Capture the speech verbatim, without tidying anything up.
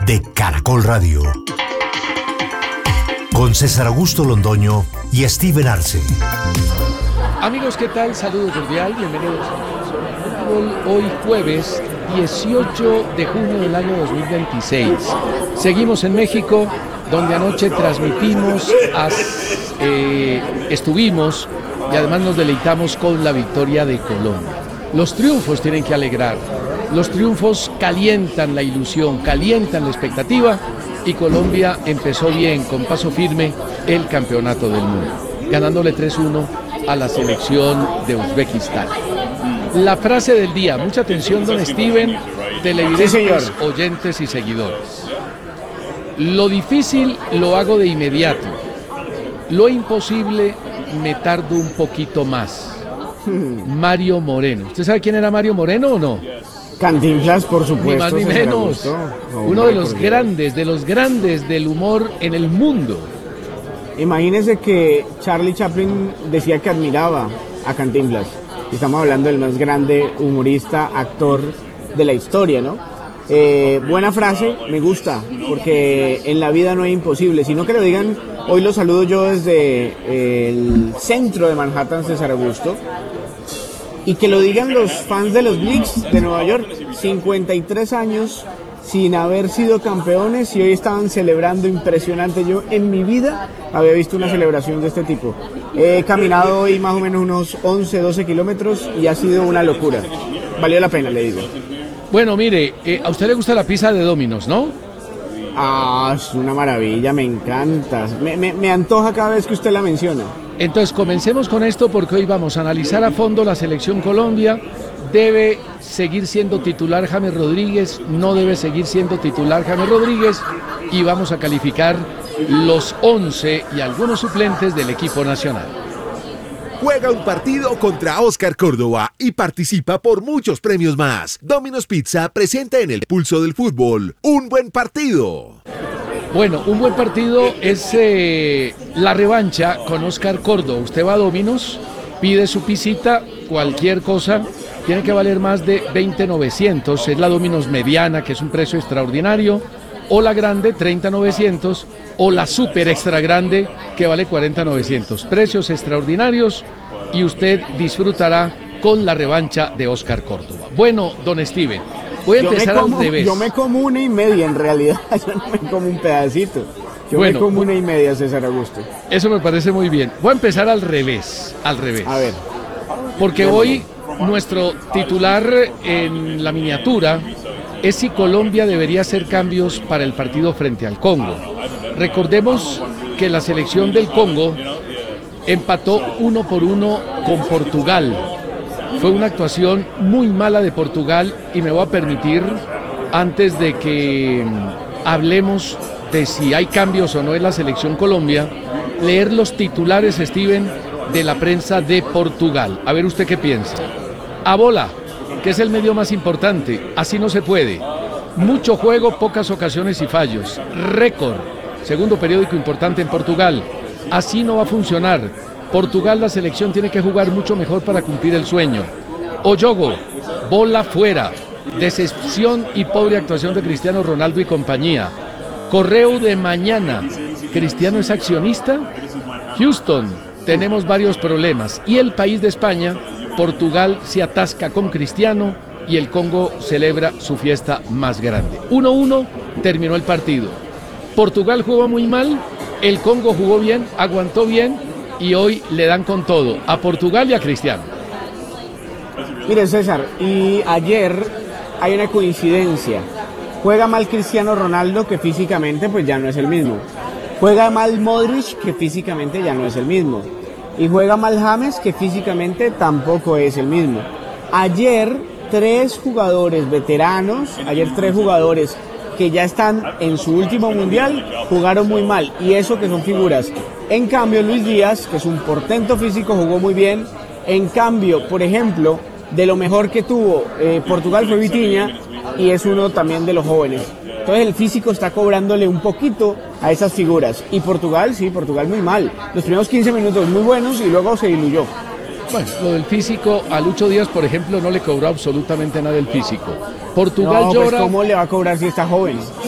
de Caracol Radio. Con César Augusto Londoño y Steven Arce. Amigos, ¿qué tal? Saludos cordial, bienvenidos a Fútbol. Hoy jueves dieciocho de junio del año dos mil veintiséis. Seguimos en México, donde anoche transmitimos, as, eh, estuvimos y además nos deleitamos con la victoria de Colombia. Los triunfos tienen que alegrar, los triunfos calientan la ilusión, calientan la expectativa y Colombia empezó bien, con paso firme, el campeonato del mundo, ganándole tres uno a la selección de Uzbekistán. La frase del día, mucha atención don Steven, televidentes, sí, oyentes y seguidores. Lo difícil lo hago de inmediato, lo imposible me tardo un poquito más. Mario Moreno. ¿Usted sabe quién era Mario Moreno o no? Cantinflas, por supuesto. Ni más ni menos. No, uno de los grandes, de los grandes del humor en el mundo. Imagínese que Charlie Chaplin decía que admiraba a Cantinflas. Estamos hablando del más grande humorista, actor de la historia, ¿no? Eh, buena frase, me gusta, porque en la vida no hay imposible, sino que lo digan. Hoy lo saludo yo desde eh, el centro de Manhattan, César Augusto, y que lo digan los fans de los Knicks de Nueva York, cincuenta y tres años sin haber sido campeones y hoy estaban celebrando impresionante. Yo en mi vida había visto una celebración de este tipo. He caminado hoy más o menos unos once, doce kilómetros y ha sido una locura. Valió la pena, le digo. Bueno, mire, eh, a usted le gusta la pizza de Domino's, ¿no? Ah, es una maravilla, me encanta. Me, me, me antoja cada vez que usted la menciona. Entonces comencemos con esto porque hoy vamos a analizar a fondo la selección Colombia. ¿Debe seguir siendo titular James Rodríguez? ¿No debe seguir siendo titular James Rodríguez? Y vamos a calificar los once y algunos suplentes del equipo nacional. Juega un partido contra Oscar Córdoba y participa por muchos premios más. Domino's Pizza presenta en el pulso del fútbol un buen partido. Bueno, un buen partido es eh, la revancha con Oscar Córdoba. Usted va a Domino's, pide su pisita, cualquier cosa, tiene que valer más de veinte mil novecientos. Es la Domino's mediana, que es un precio extraordinario, o la grande, treinta mil novecientos, o la super extra grande, que vale cuarenta mil novecientos. Precios extraordinarios y usted disfrutará con la revancha de Oscar Córdoba. Bueno, don Steven, voy a yo empezar como, al revés. Yo me como una y media en realidad, yo no me como un pedacito. Yo bueno, me como una y media, César Augusto. Eso me parece muy bien. Voy a empezar al revés, al revés. A ver. Porque hoy nuestro titular en la miniatura es si Colombia debería hacer cambios para el partido frente al Congo. Recordemos que la selección del Congo empató uno por uno con Portugal. Fue una actuación muy mala de Portugal y me voy a permitir, antes de que hablemos de si hay cambios o no en la selección Colombia, leer los titulares, Steven, de la prensa de Portugal. A ver usted qué piensa. A bola, que es el medio más importante, así no se puede. Mucho juego, pocas ocasiones y fallos. Récord, segundo periódico importante en Portugal. Así no va a funcionar. Portugal, la selección tiene que jugar mucho mejor para cumplir el sueño. Oyogo, bola fuera. Decepción y pobre actuación de Cristiano Ronaldo y compañía. Correo de mañana. ¿Cristiano es accionista? Houston, tenemos varios problemas. Y el país de España, Portugal se atasca con Cristiano y el Congo celebra su fiesta más grande. uno uno terminó el partido. Portugal jugó muy mal, el Congo jugó bien, aguantó bien y hoy le dan con todo a Portugal y a Cristiano. Mire, César, y ayer hay una coincidencia. Juega mal Cristiano Ronaldo, que físicamente pues ya no es el mismo. Juega mal Modric, que físicamente ya no es el mismo. Y juega mal James, que físicamente tampoco es el mismo. Ayer, tres jugadores veteranos, ayer tres jugadores que ya están en su último mundial, jugaron muy mal. Y eso que son figuras. En cambio, Luis Díaz, que es un portento físico, jugó muy bien. En cambio, por ejemplo, de lo mejor que tuvo eh, Portugal fue Vitinha, y es uno también de los jóvenes. Entonces el físico está cobrándole un poquito a esas figuras. Y Portugal, sí, Portugal muy mal. Los primeros quince minutos muy buenos y luego se diluyó. Bueno, lo del físico, a Lucho Díaz, por ejemplo, no le cobró absolutamente nada el físico. Portugal no, llora... Pues ¿cómo le va a cobrar si está joven?